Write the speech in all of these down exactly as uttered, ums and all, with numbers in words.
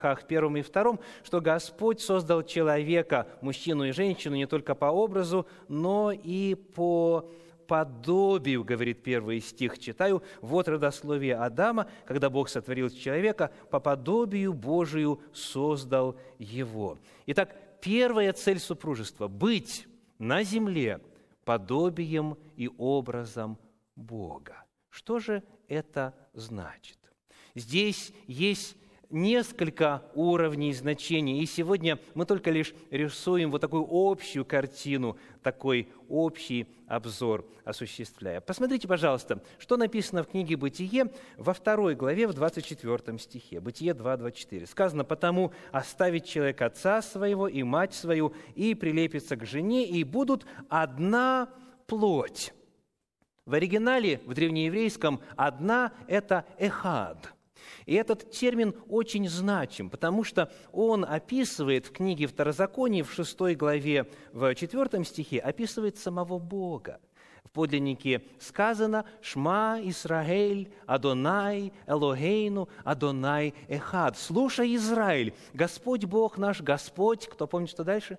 первом и втором, что Господь создал человека, мужчину и женщину, не только по образу, но и по подобию, говорит первый стих, читаю, «Вот родословие Адама, когда Бог сотворил человека, по подобию Божию создал его». Итак, первая цель супружества – быть на земле подобием и образом Бога. Что же это значит? Здесь есть несколько уровней значений, и сегодня мы только лишь рисуем вот такую общую картину, такой общий обзор осуществляя. Посмотрите, пожалуйста, что написано в книге «Бытие» во второй главе, в двадцать четвёртом стихе. Бытие два, двадцать четыре. Сказано: «Потому оставит человек отца своего и мать свою, и прилепится к жене, и будут одна плоть». В оригинале, в древнееврейском, «одна» – это «эхад». И этот термин очень значим, потому что он описывает в книге Второзакония, в шестой главе, в четвёртом стихе, описывает самого Бога. В подлиннике сказано: «Шма Исраэль, Адонай, Элогейну, Адонай Эхад». «Слушай, Израиль, Господь Бог наш, Господь», кто помнит, что дальше?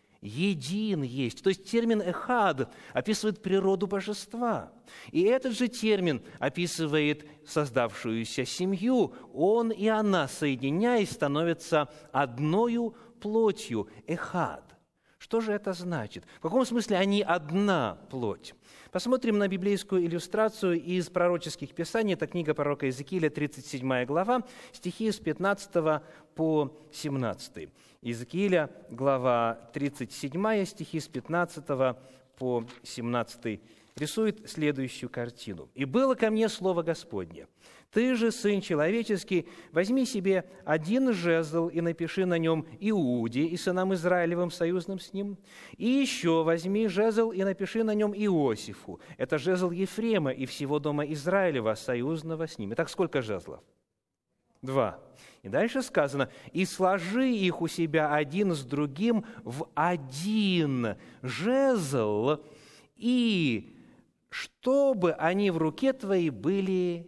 «Един есть». То есть термин «эхад» описывает природу божества. И этот же термин описывает создавшуюся семью. Он и она, соединяясь, становятся одною плотью, «эхад». Что же это значит? В каком смысле они одна плоть? Посмотрим на библейскую иллюстрацию из пророческих писаний. Это книга пророка Иезекииля, тридцать седьмая глава, стихи с пятнадцатого по семнадцатый. Иезекииля, глава тридцать седьмая, стихи с пятнадцатого по семнадцатый, рисует следующую картину. «И было ко мне слово Господне: ты же, сын человеческий, возьми себе один жезл и напиши на нем Иуде и сынам Израилевым, союзным с ним, и еще возьми жезл и напиши на нем Иосифу». Это жезл Ефрема и всего дома Израилева, союзного с ним. Итак, сколько жезлов? Два. И дальше сказано: «И сложи их у себя один с другим в один жезл, и чтобы они в руке твоей были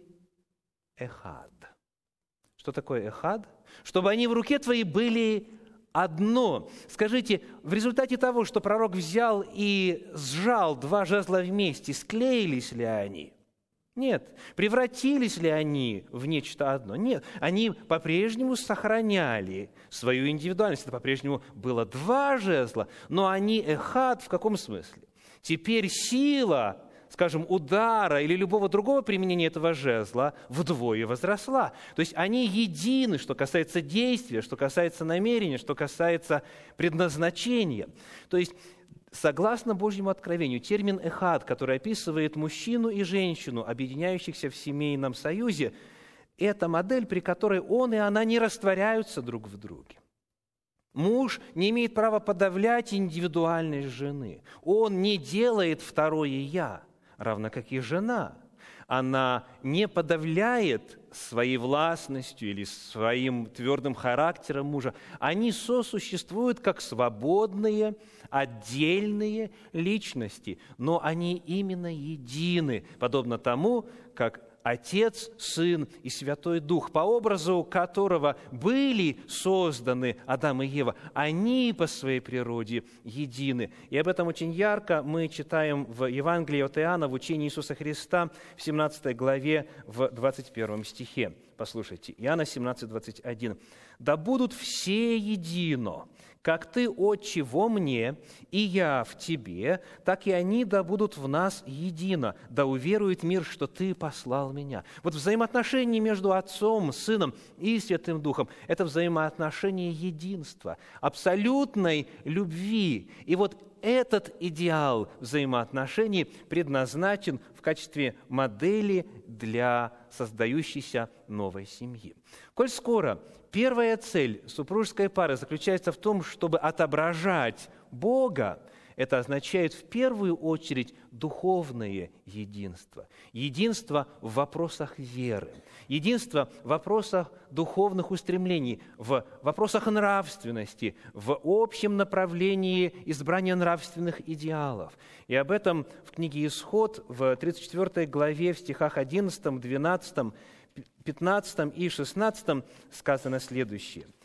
эхад». Что такое эхад? Чтобы они в руке твоей были одно. Скажите, в результате того, что пророк взял и сжал два жезла вместе, склеились ли они? Нет. Превратились ли они в нечто одно? Нет. Они по-прежнему сохраняли свою индивидуальность. Это по-прежнему было два жезла, но они эхад в каком смысле? Теперь сила, скажем, удара или любого другого применения этого жезла вдвое возросла. То есть они едины, что касается действия, что касается намерения, что касается предназначения. То есть, согласно Божьему откровению, термин «эхад», который описывает мужчину и женщину, объединяющихся в семейном союзе, это модель, при которой он и она не растворяются друг в друге. Муж не имеет права подавлять индивидуальность жены. Он не делает второе «я», равно как и жена. Она не подавляет своей властностью или своим твердым характером мужа. Они сосуществуют как свободные, отдельные личности, но они именно едины, подобно тому, как Отец, Сын и Святой Дух, по образу которого были созданы Адам и Ева, они по своей природе едины. И об этом очень ярко мы читаем в Евангелии от Иоанна, в учении Иисуса Христа, в семнадцатой главе, в двадцать первом стихе. Послушайте, Иоанна семнадцать, двадцать один. «Да будут все едино, как Ты, Отче, во мне, и я в Тебе, так и они да будут в нас едино, да уверует мир, что Ты послал Меня». Вот взаимоотношения между Отцом, Сыном и Святым Духом – это взаимоотношение единства, абсолютной любви. И вот этот идеал взаимоотношений предназначен в качестве модели для создающейся новой семьи. Коль скоро первая цель супружеской пары заключается в том, чтобы отображать Бога, это означает в первую очередь духовное единство. Единство в вопросах веры, единство в вопросах духовных устремлений, в вопросах нравственности, в общем направлении избрания нравственных идеалов. И об этом в книге «Исход» в тридцать четвёртой главе в стихах одиннадцатом, двенадцатом, пятнадцатом и шестнадцатом сказано следующее.